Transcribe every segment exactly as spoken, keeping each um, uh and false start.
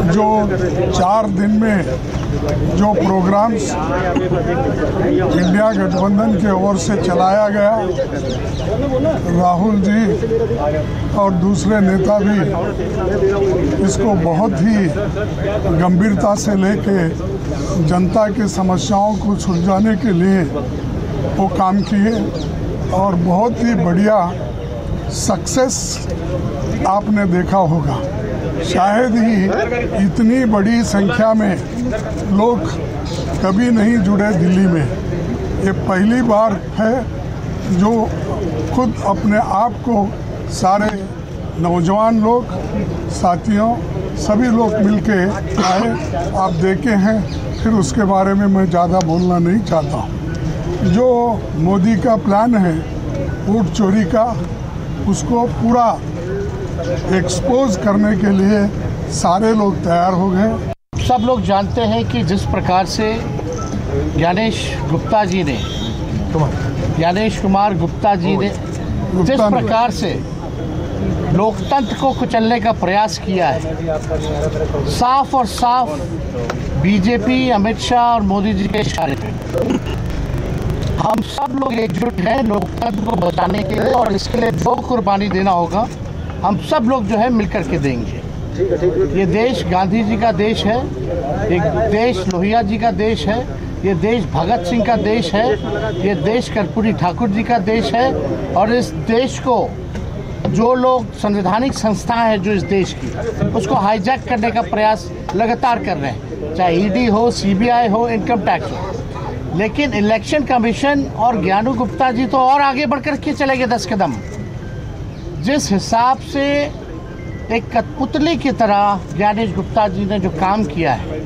जो चार दिन में जो प्रोग्राम्स इंडिया गठबंधन की ओर से चलाया गया, राहुल जी और दूसरे नेता भी इसको बहुत ही गंभीरता से लेके जनता की समस्याओं को सुलझाने के लिए वो काम किए और बहुत ही बढ़िया सक्सेस आपने देखा होगा। शायद ही इतनी बड़ी संख्या में लोग कभी नहीं जुड़े दिल्ली में। ये पहली बार है जो खुद अपने आप को सारे नौजवान लोग, साथियों, सभी लोग मिलके आए। आप देखे हैं, फिर उसके बारे में मैं ज़्यादा बोलना नहीं चाहता हूँ। जो मोदी का प्लान है वोट चोरी का, उसको पूरा एक्सपोज करने के लिए सारे लोग तैयार हो गए। सब लोग जानते हैं कि जिस प्रकार से ज्ञानेश गुप्ता जी ने ज्ञानेश कुमार गुप्ता जी ने जिस प्रकार से लोकतंत्र को कुचलने का प्रयास किया है, साफ और साफ बीजेपी, अमित शाह और मोदी जी के इशारे पे हम सब लोग एकजुट हैं लोकतंत्र को बचाने के लिए, और इसके लिए जो कुर्बानी देना होगा हम सब लोग जो है मिलकर के देंगे। ये देश गांधी जी का देश है, एक देश लोहिया जी का देश है, ये देश भगत सिंह का देश है, ये देश कर्पूरी ठाकुर जी का देश है। और इस देश को जो लोग संवैधानिक संस्था है जो इस देश की, उसको हाईजैक करने का प्रयास लगातार कर रहे हैं, चाहे ईडी हो, सीबीआई हो, इनकम टैक्स हो। लेकिन इलेक्शन कमीशन और ज्ञानू गुप्ता जी तो और आगे बढ़कर के चले गए दस कदम। जिस हिसाब से एक कठपुतली की तरह ज्ञानेश गुप्ता जी ने जो काम किया है,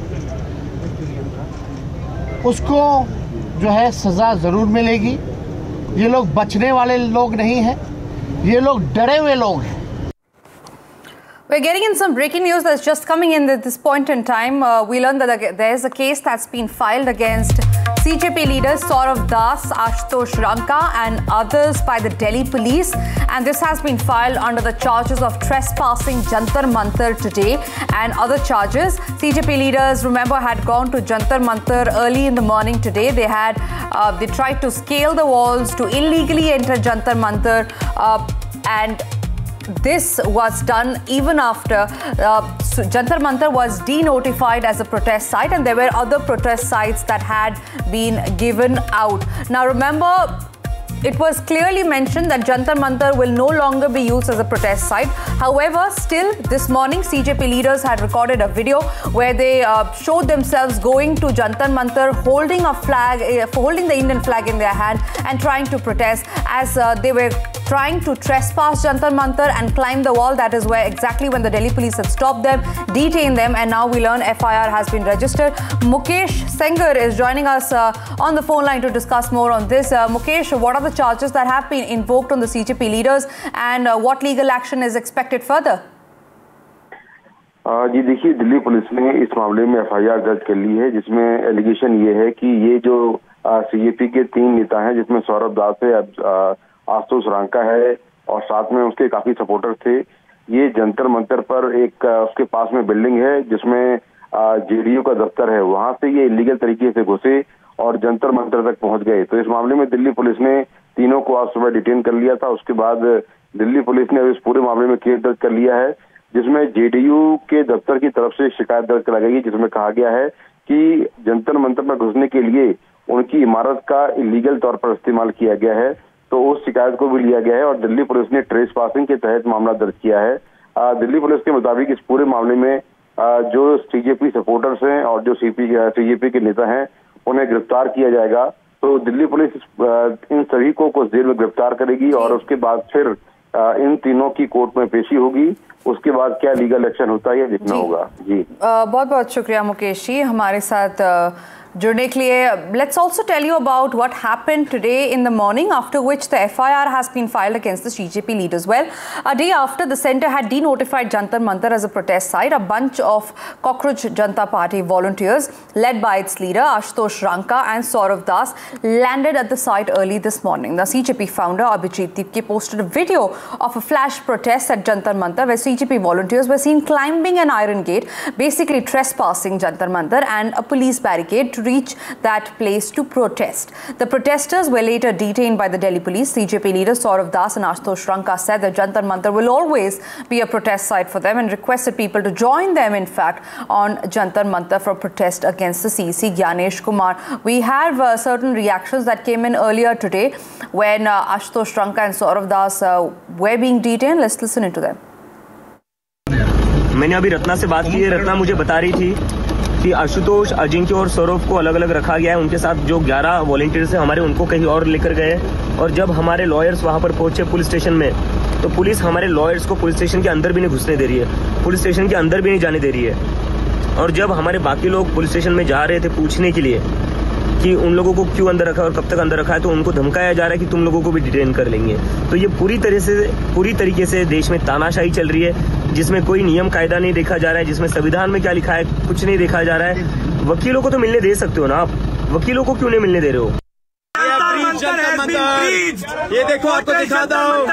उसको जो है सज़ा ज़रूर मिलेगी। ये लोग बचने वाले लोग नहीं हैं, ये लोग डरे हुए लोग हैं। We're getting in some breaking news that's just coming in at this point in time. Uh, we learned that there's a case that's been filed against C J P leaders Saurav Das, Ashutosh Ranka and others by the Delhi police. And this has been filed under the charges of trespassing Jantar Mantar today and other charges. C J P leaders, remember, had gone to Jantar Mantar early in the morning today. They had, uh, they tried to scale the walls to illegally enter Jantar Mantar uh, and this was done even after uh, Jantar Mantar was denotified as a protest site, and there were other protest sites that had been given out. Now remember, it was clearly mentioned that Jantar Mantar will no longer be used as a protest site. However, still this morning C J P leaders had recorded a video where they uh, showed themselves going to Jantar Mantar holding a flag, uh, holding the Indian flag in their hand and trying to protest as uh, they were trying to trespass Jantar Mantar and climb the wall. That is where exactly when the Delhi police had stopped them, detained them, and now we learn F I R has been registered. Mukesh Sengar is joining us uh, on the phone line to discuss more on this. Uh, Mukesh, what are the charges that have been invoked on the C J P leaders, and uh, what legal action is expected further? जी देखिए, Delhi police ने इस मामले में F I R दर्ज कर ली है, जिसमें allegation ये है कि ये जो सीजेपी के तीन नेता हैं, जिसमें सौरभ दास है, आशुतोष रांका है और साथ में उसके काफी सपोर्टर थे, ये जंतर मंतर पर एक उसके पास में बिल्डिंग है जिसमें जेडीयू का दफ्तर है, वहां से ये इलीगल तरीके से घुसे और जंतर मंतर तक पहुंच गए। तो इस मामले में दिल्ली पुलिस ने तीनों को आज सुबह डिटेन कर लिया था। उसके बाद दिल्ली पुलिस ने इस पूरे मामले में केस दर्ज कर लिया है, जिसमें जेडीयू के दफ्तर की तरफ से शिकायत दर्ज कराई गई, जिसमें कहा गया है कि जंतर मंतर पर घुसने के लिए उनकी इमारत का इलीगल तौर पर इस्तेमाल किया गया है। तो उस शिकायत को भी लिया गया है और दिल्ली पुलिस ने ट्रेस पासिंग के तहत मामला दर्ज किया है। आ, दिल्ली पुलिस के मुताबिक इस पूरे मामले में आ, जो सीजेपी सपोर्टर्स हैं और जो सीपी सीजेपी के नेता हैं, उन्हें गिरफ्तार किया जाएगा। तो दिल्ली पुलिस इन सभी को कुछ देर में गिरफ्तार करेगी और उसके बाद फिर इन तीनों की कोर्ट में पेशी होगी। उसके बाद क्या लीगल एक्शन होता है ये देखना होगा। जी, बहुत बहुत शुक्रिया मुकेश जी, हमारे साथ जुड़ने के लिए। Let's also tell you about what happened today in the morning, after which the F I R has been filed against the C J P leaders. Well, a day after the centre had denotified Jantar Mantar as a protest site, a bunch of Cockroach Janata Party volunteers, led by its leader Ashutosh Ranka and Saurav Das, landed at the site early this morning. The C J P founder Abhijit Tipke posted a video of a flash protest at Jantar Mantar, where C J P volunteers were seen climbing an iron gate, basically trespassing Jantar Mantar and a police barricade to reach that place to protest. The protesters were later detained by the Delhi police. C J P leaders Saurav Das and Ashutosh Ranka said that Jantar Mantar will always be a protest site for them and requested people to join them, in fact, on Jantar Mantar for protest against the C C Gyanesh Kumar. We have uh, certain reactions that came in earlier today when uh, Ashutosh Ranka and Saurav Das uh, were being detained. Let's listen into them. मैंने अभी रत्ना से बात की है। रत्ना मुझे बता रही थी कि आशुतोष, अजिंक्य और सौरभ को अलग अलग रखा गया है। उनके साथ जो ग्यारह वॉलंटियर्स हैं हमारे, उनको कहीं और लेकर गए। और जब हमारे लॉयर्स वहां पर पहुंचे पुलिस स्टेशन में, तो पुलिस हमारे लॉयर्स को पुलिस स्टेशन के अंदर भी नहीं घुसने दे रही है, पुलिस स्टेशन के अंदर भी नहीं जाने दे रही है। और जब हमारे बाकी लोग पुलिस स्टेशन में जा रहे थे पूछने के लिए कि उन लोगों को क्यों अंदर रखा है और कब तक अंदर रखा है, तो उनको धमकाया जा रहा है कि तुम लोगों को भी डिटेन कर लेंगे। तो ये पूरी तरह से पूरी तरीके से देश में तानाशाही चल रही है, जिसमें कोई नियम कायदा नहीं देखा जा रहा है, जिसमें संविधान में क्या लिखा है कुछ नहीं देखा जा रहा है। वकीलों को तो मिलने दे सकते हो ना आप, वकीलों को क्यों नहीं मिलने दे रहे हो? ये देखो, आपको दिखाता हूँ,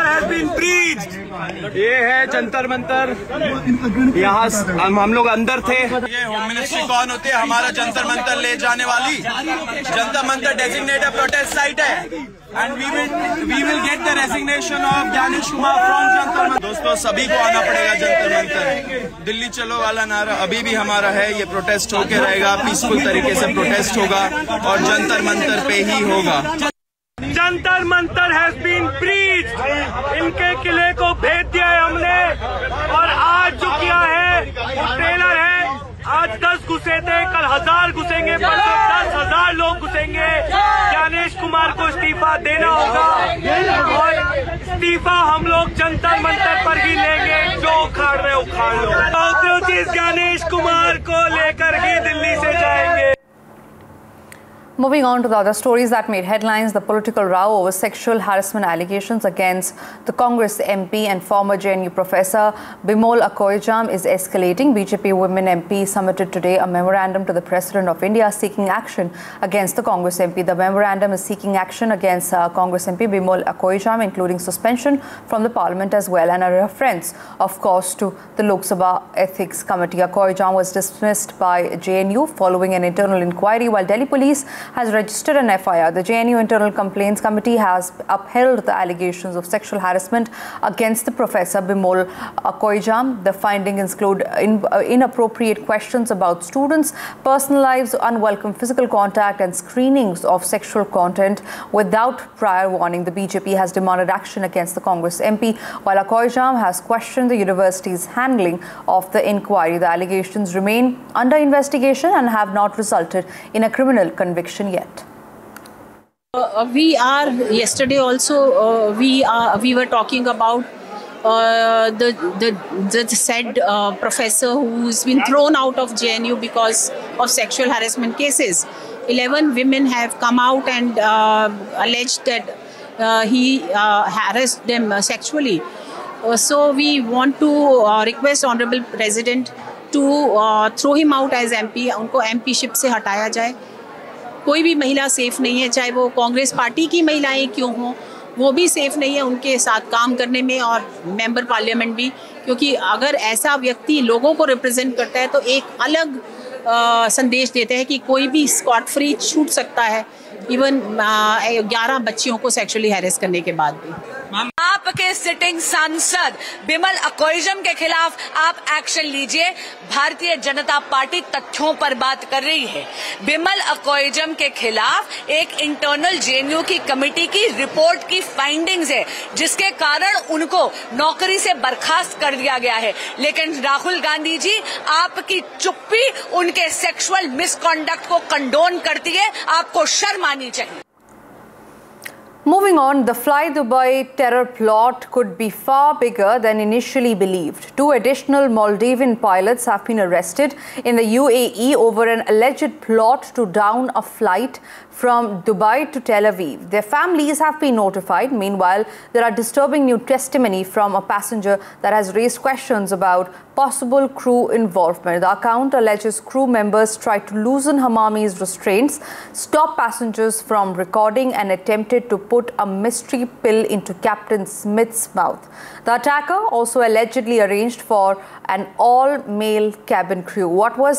ये है जंतर मंतर। यहाँ हम लोग अंदर थे। ये होम मिनिस्ट्री कौन होती है? हमारा जंतर मंतर ले जाने वाली। Jantar Mantar designated protest site है and we will we will get the resignation of Gyanesh Kumar from Jantar Mantar. दोस्तों, सभी को आना पड़ेगा जंतर मंतर। दिल्ली चलो वाला नारा अभी भी हमारा है। ये प्रोटेस्ट होके रहेगा, पीसफुल तरीके से प्रोटेस्ट होगा और जंतर मंतर पे ही होगा। Jantar Mantar has been breached. इनके किले को भेज दिया है हमने, और आज जो किया है वो ट्रेलर है। आज दस घुसे थे, कल हजार घुसेंगे, परसों दस हजार लोग घुसेंगे। ज्ञानेश कुमार को इस्तीफा देना होगा, और इस्तीफा हम लोग जंतर मंतर पर ही लेंगे। जो उखाड़ रहे उखाड़ लो। ज्ञानेश कुमार को लेकर ही दिल्ली से जाएंगे। Moving on to the other stories that made headlines, the political row over sexual harassment allegations against the Congress M P and former J N U professor Bimol Akoijam is escalating. B J P women M P submitted today a memorandum to the President of India seeking action against the Congress M P. The memorandum is seeking action against uh, Congress M P Bimol Akoijam, including suspension from the Parliament as well, and a reference, of course, to the Lok Sabha Ethics Committee. Akoijam was dismissed by J N U following an internal inquiry, while Delhi Police has registered an F I R. The J N U Internal Complaints Committee has upheld the allegations of sexual harassment against the professor Bimol Akoijam. The findings include in, uh, inappropriate questions about students' personal lives, unwelcome physical contact and screenings of sexual content without prior warning. The B J P has demanded action against the Congress M P, while Akoijam has questioned the university's handling of the inquiry. The allegations remain under investigation and have not resulted in a criminal conviction yet. Uh, we are yesterday also uh, we are we were talking about uh, the, the the said uh, professor who's been thrown out of J N U because of sexual harassment cases. Eleven women have come out and uh, alleged that uh, he uh, harassed them uh, sexually. Uh, so we want to uh, request Honorable President to uh, throw him out as M P. उनको M P ship से हटाया जाए। कोई भी महिला safe नहीं है, चाहे वो कांग्रेस पार्टी की महिलाएं क्यों हों, वो भी सेफ नहीं है उनके साथ काम करने में, और मेंबर पार्लियामेंट भी, क्योंकि अगर ऐसा व्यक्ति लोगों को रिप्रेजेंट करता है तो एक अलग आ, संदेश देते हैं कि कोई भी स्कॉट फ्री छूट सकता है, इवन ग्यारह बच्चियों को सेक्सुअली हैरेस करने के बाद भी। आपके सिटिंग सांसद बिमल अकोइजम के खिलाफ आप एक्शन लीजिए। भारतीय जनता पार्टी तथ्यों पर बात कर रही है। बिमल अकोइजम के खिलाफ एक इंटरनल जेएनयू की कमेटी की रिपोर्ट की फाइंडिंग्स है, जिसके कारण उनको नौकरी से बर्खास्त कर दिया गया है। लेकिन राहुल गांधी जी, आपकी चुप्पी उनके सेक्सुअल मिसकॉन्डक्ट को कंडोन करती है। आपको शर्म आनी चाहिए। Moving on, the Fly Dubai terror plot could be far bigger than initially believed. Two additional Maldivian pilots have been arrested in the U A E over an alleged plot to down a flight from Dubai to Tel Aviv. Their families have been notified. Meanwhile, there are disturbing new testimony from a passenger that has raised questions about possible crew involvement. The account alleges crew members tried to loosen Hamami's restraints, stop passengers from recording, and attempted to put a mystery pill into Captain Smith's mouth. The attacker also allegedly arranged for an all-male cabin crew. What was